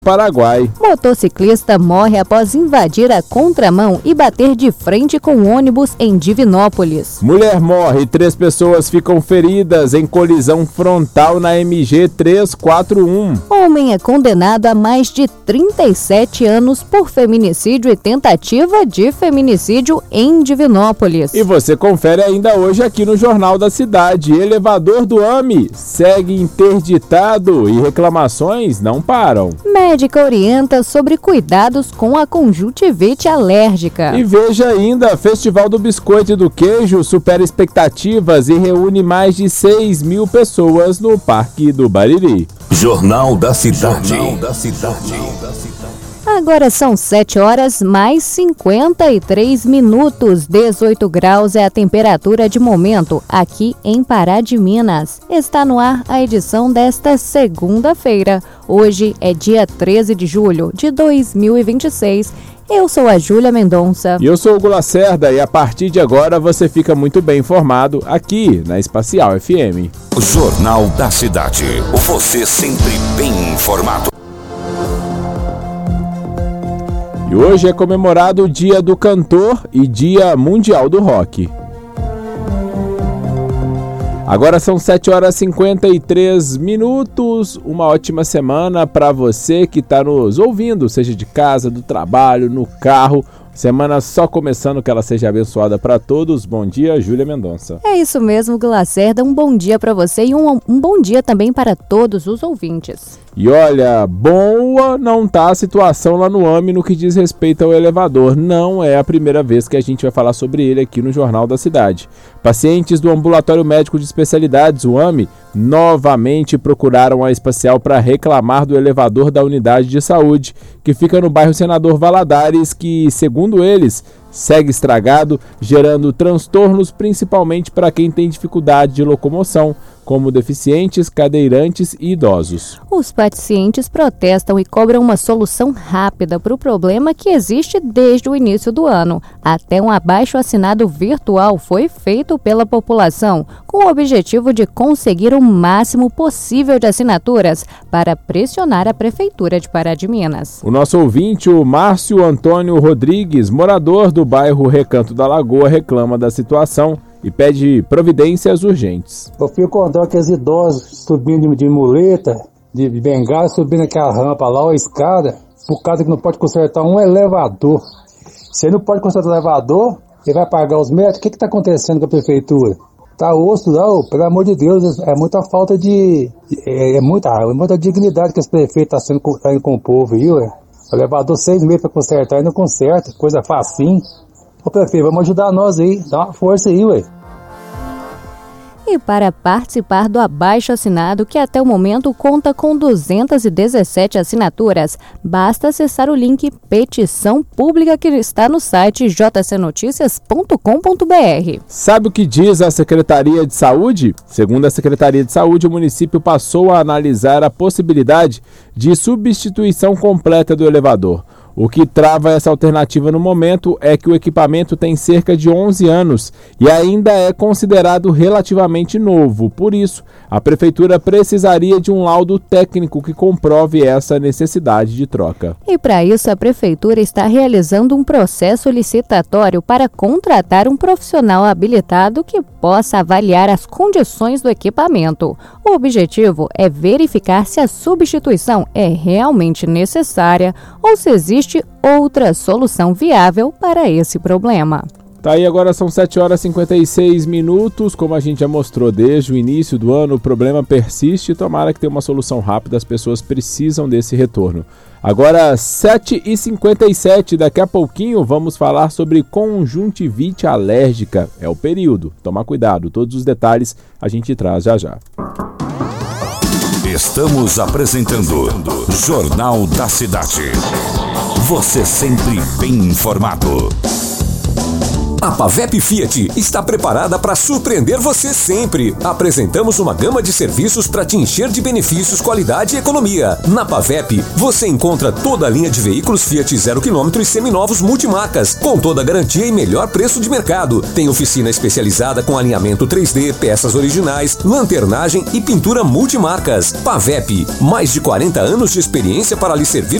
Paraguai. Motociclista morre após invadir a contramão e bater de frente com ônibus em Divinópolis. Mulher morre e 3 pessoas ficam feridas em colisão frontal na MG 341. Homem é condenado a mais de 37 anos por feminicídio e tentativa de feminicídio em Divinópolis. E você confere ainda hoje aqui no Jornal da Cidade. Elevador do AME segue interditado e reclamações não param. Médica orienta sobre cuidados com a conjuntivite alérgica. E veja ainda, Festival do Biscoito e do Queijo supera expectativas e reúne mais de 6.000 pessoas no Parque do Bariri. Jornal da Cidade. Agora são 7 horas mais 53 minutos, 18 graus é a temperatura de momento aqui em Pará de Minas. Está no ar a edição desta segunda-feira. Hoje é dia 13 de julho de 2026. Eu sou a Júlia Mendonça. E eu sou o Hugo Lacerda e a partir de agora você fica muito bem informado aqui na Espacial FM. Jornal da Cidade. Você sempre bem informado. E hoje é comemorado o Dia do Cantor e Dia Mundial do Rock. Agora são 7 horas e 53 minutos. Uma ótima semana para você que está nos ouvindo, seja de casa, do trabalho, no carro. Semana só começando, que ela seja abençoada para todos. Bom dia, Júlia Mendonça. É isso mesmo, Lacerda. Um bom dia para você e um bom dia também para todos os ouvintes. E olha, boa não tá a situação lá no AME no que diz respeito ao elevador. Não é a primeira vez que a gente vai falar sobre ele aqui no Jornal da Cidade. Pacientes do Ambulatório Médico de Especialidades, o AME, novamente procuraram a Espacial para reclamar do elevador da unidade de saúde, que fica no bairro Senador Valadares, que, segundo eles, segue estragado, gerando transtornos principalmente para quem tem dificuldade de locomoção, como deficientes, cadeirantes e idosos. Os pacientes protestam e cobram uma solução rápida para o problema que existe desde o início do ano. Até um abaixo-assinado virtual foi feito pela população, com o objetivo de conseguir o máximo possível de assinaturas para pressionar a Prefeitura de Pará de Minas. O nosso ouvinte, o Márcio Antônio Rodrigues, morador do bairro Recanto da Lagoa, reclama da situação e pede providências urgentes. Eu fico contando aqueles idosos subindo de muleta, de bengala, subindo aquela rampa lá, ou a escada, por causa que não pode consertar um elevador. Se ele não pode consertar o elevador, ele vai pagar os metros. O que está acontecendo com a prefeitura? Tá osso lá, pelo amor de Deus, é muita falta de... É muita dignidade que esse prefeito está indo com o povo, viu? O elevador 6 meses para consertar e não conserta, coisa facinho. Ô prefeito, vamos ajudar nós aí, dá uma força aí, ué. E para participar do abaixo-assinado, que até o momento conta com 217 assinaturas, basta acessar o link Petição Pública que está no site jcnoticias.com.br. Sabe o que diz a Secretaria de Saúde? Segundo a Secretaria de Saúde, o município passou a analisar a possibilidade de substituição completa do elevador. O que trava essa alternativa no momento é que o equipamento tem cerca de 11 anos e ainda é considerado relativamente novo. Por isso, a Prefeitura precisaria de um laudo técnico que comprove essa necessidade de troca. E para isso, a Prefeitura está realizando um processo licitatório para contratar um profissional habilitado que possa avaliar as condições do equipamento. O objetivo é verificar se a substituição é realmente necessária ou se existe outra solução viável para esse problema. Tá aí, agora são 7 horas e 56 minutos. Como a gente já mostrou desde o início do ano, o problema persiste. Tomara que tenha uma solução rápida, as pessoas precisam desse retorno. Agora 7h57, daqui a pouquinho vamos falar sobre conjuntivite alérgica. É o período, toma cuidado, todos os detalhes a gente traz já já. Estamos apresentando Jornal da Cidade. Você sempre bem informado. A Pavep Fiat está preparada para surpreender você sempre. Apresentamos uma gama de serviços para te encher de benefícios, qualidade e economia. Na Pavep, você encontra toda a linha de veículos Fiat 0 km e seminovos multimarcas, com toda a garantia e melhor preço de mercado. Tem oficina especializada com alinhamento 3D, peças originais, lanternagem e pintura multimarcas. Pavep, mais de 40 anos de experiência para lhe servir